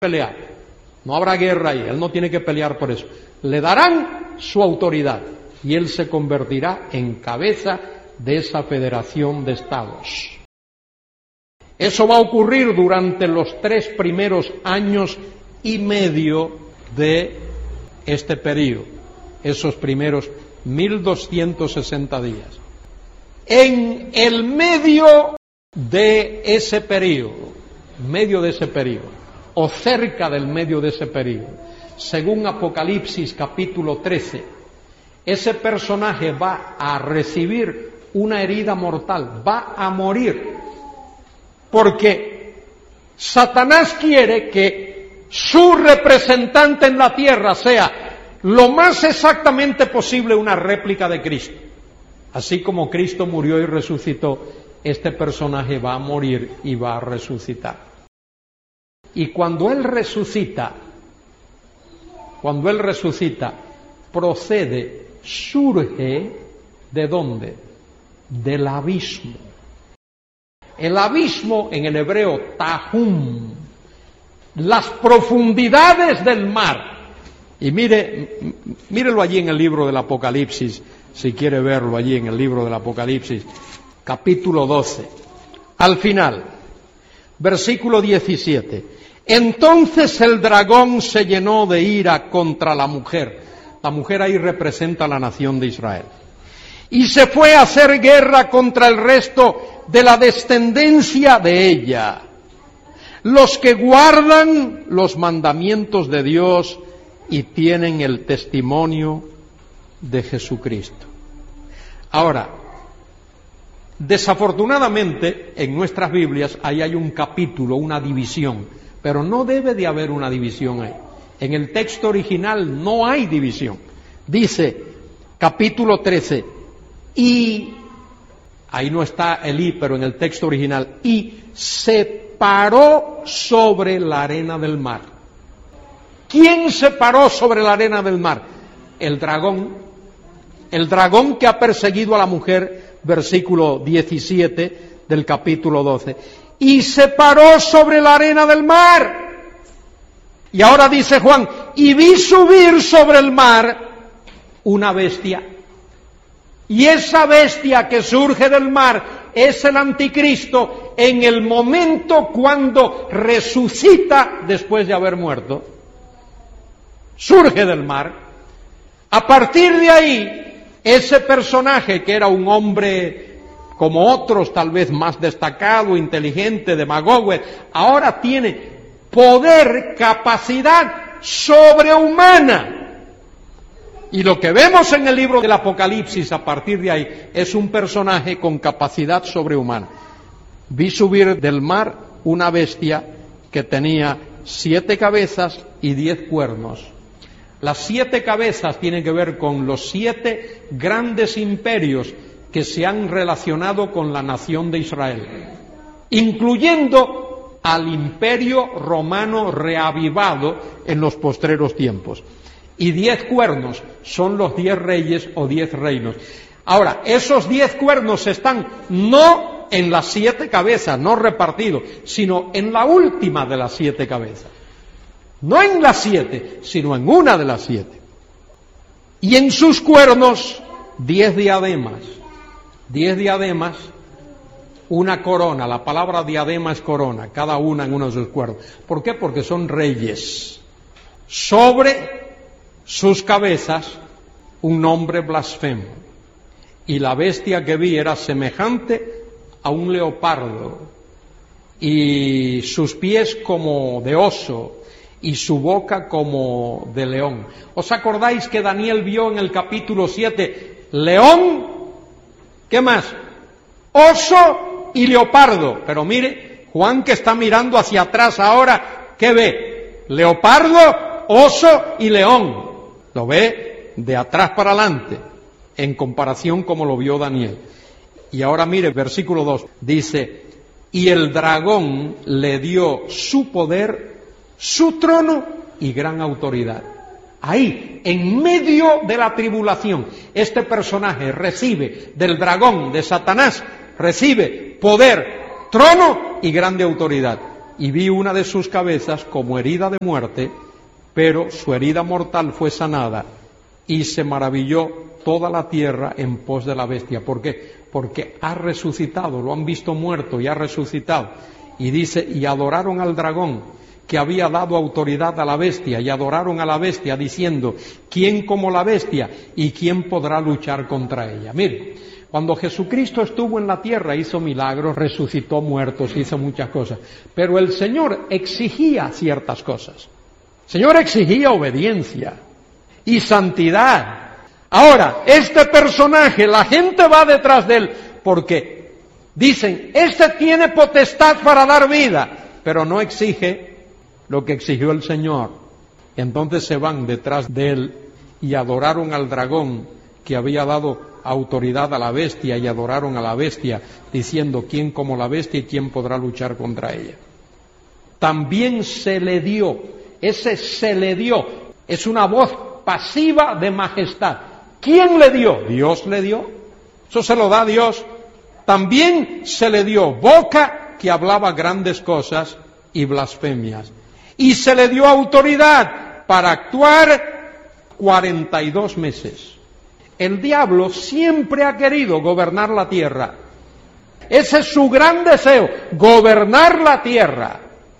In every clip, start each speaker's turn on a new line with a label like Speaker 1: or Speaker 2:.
Speaker 1: pelear, no habrá guerra ahí, él no tiene que pelear por eso. Le darán su autoridad y él se convertirá en cabeza de esa federación de estados. Eso va a ocurrir durante los 3 primeros años y medio de este periodo, esos primeros 1260 días. En el medio de ese periodo, o cerca del medio de ese periodo, según Apocalipsis capítulo 13, ese personaje va a recibir una herida mortal, va a morir, porque Satanás quiere que su representante en la tierra sea lo más exactamente posible una réplica de Cristo. Así como Cristo murió y resucitó, este personaje va a morir y va a resucitar. Y cuando Él resucita, surge, ¿de dónde? Del abismo. El abismo en el hebreo, tahum, las profundidades del mar. Y mírelo allí en el libro del Apocalipsis, si quiere verlo allí en el libro del Apocalipsis, capítulo 12, al final, versículo 17. Entonces el dragón se llenó de ira contra la mujer. La mujer ahí representa a la nación de Israel. Y se fue a hacer guerra contra el resto de la descendencia de ella, los que guardan los mandamientos de Dios y tienen el testimonio de Jesucristo. Ahora, desafortunadamente en nuestras Biblias ahí hay un capítulo, una división, pero no debe de haber una división ahí. En el texto original no hay división. Dice, capítulo 13, y, ahí no está el y, pero en el texto original, y se paró sobre la arena del mar. ¿Quién se paró sobre la arena del mar? El dragón que ha perseguido a la mujer, versículo 17 del capítulo 12. Y se paró sobre la arena del mar. Y ahora dice Juan, y vi subir sobre el mar una bestia. Y esa bestia que surge del mar es el anticristo en el momento cuando resucita después de haber muerto. Surge del mar. A partir de ahí, ese personaje que era un hombre como otros, tal vez más destacado, inteligente, demagogo, ahora tiene poder, capacidad sobrehumana. Y lo que vemos en el libro del Apocalipsis a partir de ahí es un personaje con capacidad sobrehumana. Vi subir del mar una bestia que tenía 7 cabezas y 10 cuernos. Las 7 cabezas tienen que ver con los 7 grandes imperios que se han relacionado con la nación de Israel, incluyendo al imperio romano reavivado en los postreros tiempos. Y 10 cuernos son los 10 reyes o 10 reinos. Ahora, esos 10 cuernos están no en las 7 cabezas, no repartidos, sino en la última de las 7 cabezas. No en las 7, sino en una de las 7. Y en sus cuernos 10 diademas. 10 diademas, una corona. La palabra diadema es corona, cada una en uno de sus cuernos. ¿Por qué? Porque son reyes. Sobre sus cabezas un nombre blasfemo. Y la bestia que vi era semejante a un leopardo, y sus pies como de oso, y su boca como de león. ¿Os acordáis que Daniel vio en el capítulo 7 león? ¿Qué más? Oso y leopardo. Pero mire, Juan, que está mirando hacia atrás ahora, ¿qué ve? Leopardo, oso y león. Lo ve de atrás para adelante, en comparación como lo vio Daniel. Y ahora mire, versículo 2, dice, y el dragón le dio su poder, su trono y gran autoridad. Ahí, en medio de la tribulación, este personaje recibe del dragón, de Satanás, recibe poder, trono y grande autoridad. y vi una de sus cabezas como herida de muerte, pero su herida mortal fue sanada, y se maravilló toda la tierra en pos de la bestia. ¿Por qué? Porque ha resucitado, lo han visto muerto y ha resucitado. Y dice, y adoraron al dragón, que había dado autoridad a la bestia, y adoraron a la bestia diciendo, ¿quién como la bestia? ¿Y quién podrá luchar contra ella? Mire, cuando Jesucristo estuvo en la tierra hizo milagros, resucitó muertos, hizo muchas cosas, pero el Señor exigía ciertas cosas. El Señor exigía obediencia y santidad. Ahora, este personaje, la gente va detrás de él porque dicen, este tiene potestad para dar vida, pero no exige lo que exigió el Señor. Entonces se van detrás de él y adoraron al dragón que había dado autoridad a la bestia, y adoraron a la bestia diciendo, ¿quién como la bestia y quién podrá luchar contra ella? También se le dio, ese se le dio, es una voz pasiva de majestad. ¿Quién le dio? Dios le dio. Eso se lo da Dios. También se le dio boca que hablaba grandes cosas y blasfemias. Y se le dio autoridad para actuar 42 meses. El diablo siempre ha querido gobernar la tierra. Ese es su gran deseo, gobernar la tierra,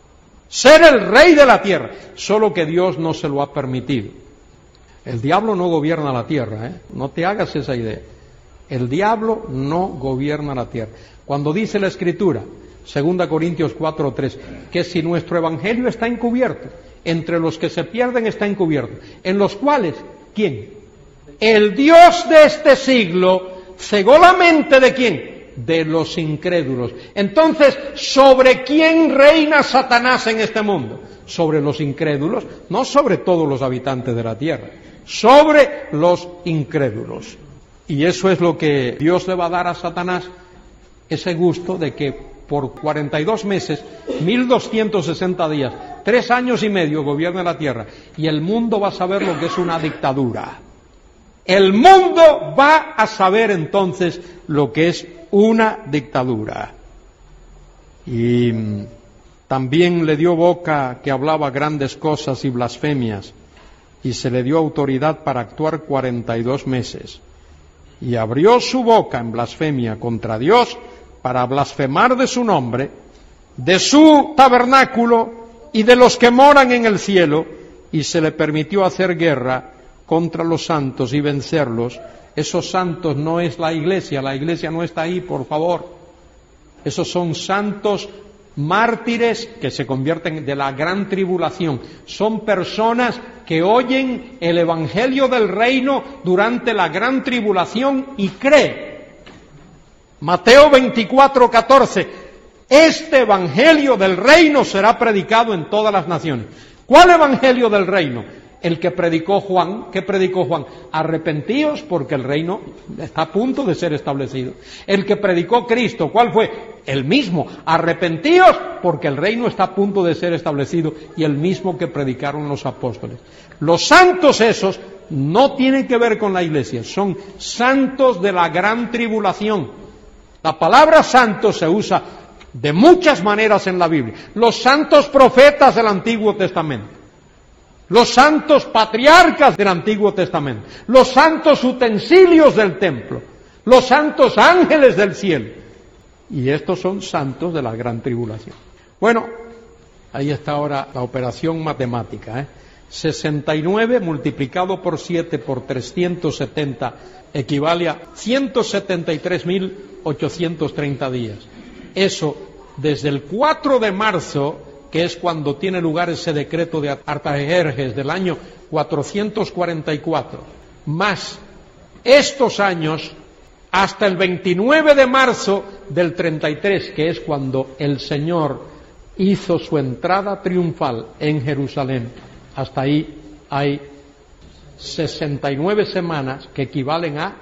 Speaker 1: ser el rey de la tierra, solo que Dios no se lo ha permitido. El diablo no gobierna la tierra, no te hagas esa idea. El diablo no gobierna la tierra. Cuando dice la Escritura, 2 Corintios 4:3, que si nuestro evangelio está encubierto, entre los que se pierden está encubierto, en los cuales, ¿quién? El Dios de este siglo cegó la mente ¿de quién? De los incrédulos. Entonces, ¿sobre quién reina Satanás en este mundo? Sobre los incrédulos, no sobre todos los habitantes de la tierra, sobre los incrédulos. Y eso es lo que Dios le va a dar a Satanás, ese gusto de que por 42 meses, 1260 días, 3 años y medio gobierne la tierra, y el mundo va a saber lo que es una dictadura. El mundo va a saber entonces lo que es una dictadura. Y también le dio boca que hablaba grandes cosas y blasfemias, y se le dio autoridad para actuar 42 meses. Y abrió su boca en blasfemia contra Dios para blasfemar de su nombre, de su tabernáculo y de los que moran en el cielo, y se le permitió hacer guerra contra los santos y vencerlos. Esos santos no es la iglesia no está ahí, por favor. Esos son santos mártires que se convierten de la gran tribulación. Son personas que oyen el evangelio del reino durante la gran tribulación y creen. Mateo 24:14, este evangelio del reino será predicado en todas las naciones. ¿Cuál evangelio del reino? El que predicó Juan. ¿Qué predicó Juan? Arrepentíos porque el reino está a punto de ser establecido. El que predicó Cristo, ¿cuál fue? El mismo. Arrepentíos porque el reino está a punto de ser establecido, y el mismo que predicaron los apóstoles. Los santos esos no tienen que ver con la iglesia, son santos de la gran tribulación. La palabra santo se usa de muchas maneras en la Biblia. Los santos profetas del Antiguo Testamento, los santos patriarcas del Antiguo Testamento, los santos utensilios del templo, los santos ángeles del cielo. Y estos son santos de la gran tribulación. Bueno, ahí está ahora la operación matemática. 69 multiplicado por 7 por 370 equivale a 173.830 días. Eso desde el 4 de marzo, que es cuando tiene lugar ese decreto de Artajerjes del año 444, más estos años hasta el 29 de marzo del 33, que es cuando el Señor hizo su entrada triunfal en Jerusalén. Hasta ahí hay 69 semanas que equivalen a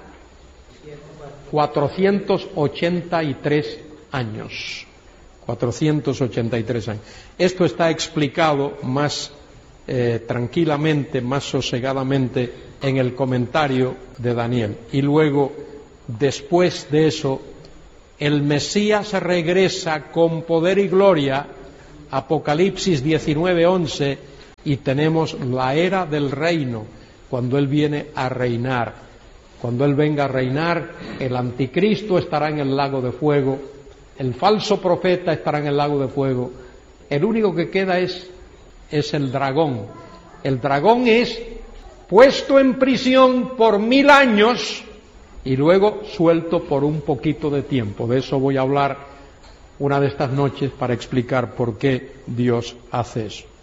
Speaker 1: 483 años. 483 años. Esto está explicado más tranquilamente, más sosegadamente en el comentario de Daniel. Y luego, después de eso, el Mesías regresa con poder y gloria Apocalipsis 19:11 y tenemos la era del reino, cuando Él viene a reinar. Cuando Él venga a reinar, el anticristo estará en el lago de fuego, el falso profeta estará en el lago de fuego. El único que queda es el dragón. El dragón es puesto en prisión por 1000 años y luego suelto por un poquito de tiempo. De eso voy a hablar una de estas noches para explicar por qué Dios hace eso.